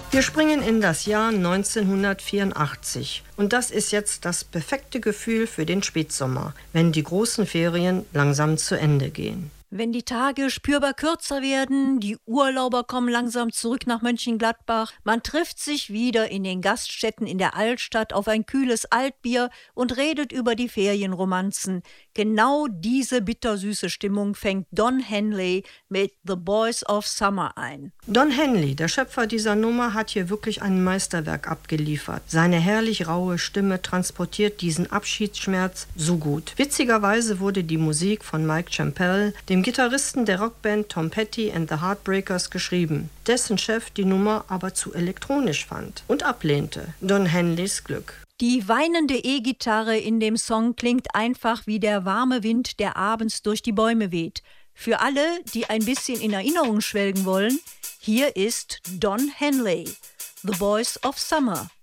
Wir springen in das Jahr 1984 und das ist jetzt das perfekte Gefühl für den Spätsommer, wenn die großen Ferien langsam zu Ende gehen. Wenn die Tage spürbar kürzer werden, die Urlauber kommen langsam zurück nach Mönchengladbach, man trifft sich wieder in den Gaststätten in der Altstadt auf ein kühles Altbier und redet über die Ferienromanzen. Genau diese bittersüße Stimmung fängt Don Henley mit The Boys of Summer ein. Don Henley, der Schöpfer dieser Nummer, hat hier wirklich ein Meisterwerk abgeliefert. Seine herrlich raue Stimme transportiert diesen Abschiedsschmerz so gut. Witzigerweise wurde die Musik von Mike Champel, dem Gitarristen der Rockband Tom Petty and the Heartbreakers, geschrieben, dessen Chef die Nummer aber zu elektronisch fand und ablehnte. Don Henleys Glück. Die weinende E-Gitarre in dem Song klingt einfach wie der warme Wind, der abends durch die Bäume weht. Für alle, die ein bisschen in Erinnerung schwelgen wollen, hier ist Don Henley, The Boys of Summer.